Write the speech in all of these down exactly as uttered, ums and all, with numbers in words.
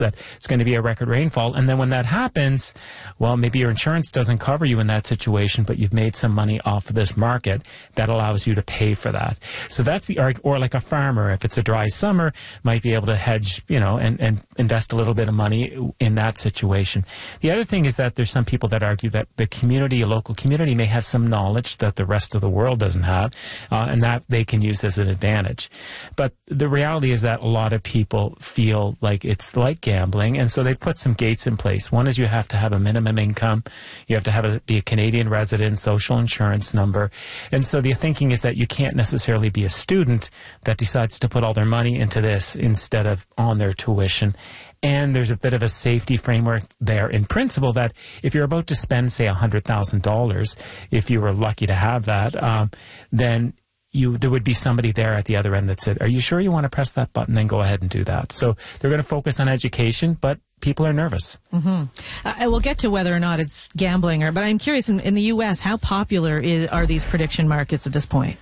that it's going to be a record rainfall. And then when that happens, well, maybe your insurance doesn't cover you in that situation, but you've made some money off of this market that allows you to pay for that. So that's the argument. Or like a farmer, if it's a dry summer, might be able to hedge, you know, and, and invest a little bit of money in that situation. The other thing is that there's some people that argue that the community, a local community, may have some knowledge that the rest of the world doesn't have, uh, and that they can use as an advantage. But the reality is that a lot of people feel like it's like gambling, and so they've put some gates in place. One is you have to have a minimum income, you have to have a, be a Canadian resident, social insurance number, and so the thinking is that you can't necessarily be a student that decides to put all their money into this instead of on their tuition. And there's a bit of a safety framework there in principle that if you're about to spend, say, one hundred thousand dollars, if you were lucky to have that, um, then you there would be somebody there at the other end that said, are you sure you want to press that button? Then go ahead and do that. So they're going to focus on education, but people are nervous. Mm-hmm. Uh, we'll get to whether or not it's gambling, or, but I'm curious, in, in the U S, how popular is, are these prediction markets at this point?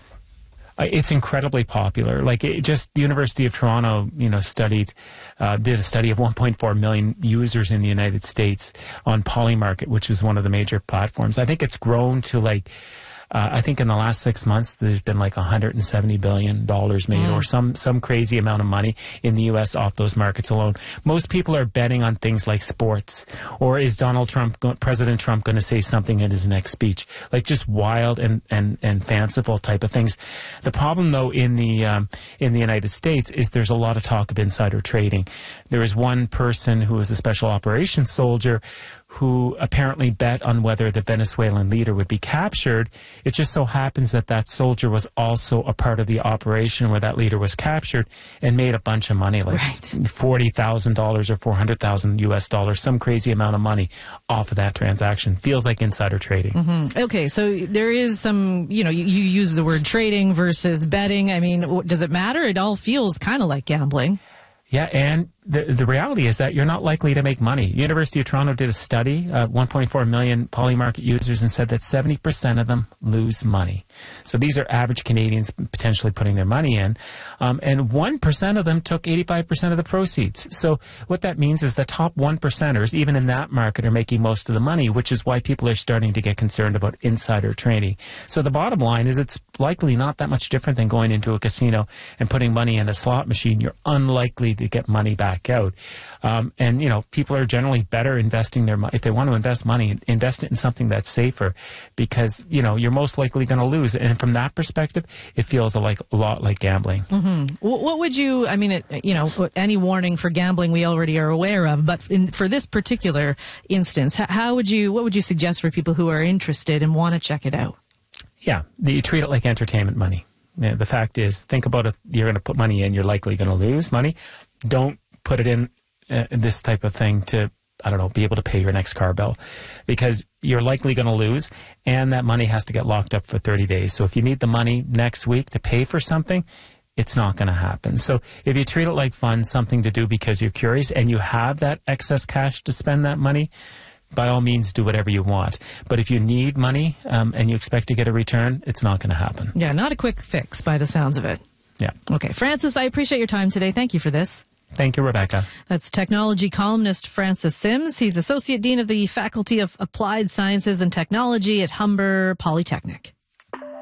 It's incredibly popular. Like it just the University of Toronto, you know, studied, uh, did a study of one point four million users in the United States on Polymarket, which is one of the major platforms. I think it's grown to like, uh, I think in the last six months there's been like one hundred seventy billion dollars made, mm. or some some crazy amount of money in the U S off those markets alone. Most people are betting on things like sports, or is Donald Trump, President Trump, going to say something in his next speech? Like just wild and, and, and fanciful type of things. The problem, though, in the um, in the United States is there's a lot of talk of insider trading. There is one person who is a special operations soldier who apparently bet on whether the Venezuelan leader would be captured. It just so happens that that soldier was also a part of the operation where that leader was captured and made a bunch of money, like right. forty thousand dollars or four hundred thousand U S dollars, some crazy amount of money off of that transaction. Feels like insider trading. Mm-hmm. Okay, so there is some, you know, you, you use the word trading versus betting. I mean, does it matter? It all feels kind of like gambling. Yeah, and the the reality is that you're not likely to make money. University of Toronto did a study, uh, one point four million Polymarket users, and said that seventy percent of them lose money. So these are average Canadians potentially putting their money in, um, and one percent of them took eighty-five percent of the proceeds. So what that means is the top one percenters, even in that market, are making most of the money, which is why people are starting to get concerned about insider trading. So the bottom line is it's likely not that much different than going into a casino and putting money in a slot machine. You're unlikely to get money back out. Um, and, you know, people are generally better investing their money. If they want to invest money, invest it in something that's safer because, you know, you're most likely going to lose. And from that perspective, it feels a, like, a lot like gambling. Mm-hmm. What would you, I mean, it, you know, any warning for gambling we already are aware of, but in, for this particular instance, how would you, what would you suggest for people who are interested and want to check it out? Yeah, you treat it like entertainment money. You know, the fact is, think about it. You're going to put money in, you're likely going to lose money. Don't put it in uh, this type of thing to, I don't know, be able to pay your next car bill because you're likely going to lose, and that money has to get locked up for thirty days. So if you need the money next week to pay for something, it's not going to happen. So if you treat it like fun, something to do because you're curious and you have that excess cash to spend that money, by all means, do whatever you want. But if you need money um, and you expect to get a return, it's not going to happen. Yeah, not a quick fix by the sounds of it. Yeah. Okay. Francis, I appreciate your time today. Thank you for this. Thank you, Rebecca. That's technology columnist Francis Sims. He's Associate Dean of the Faculty of Applied Sciences and Technology at Humber Polytechnic.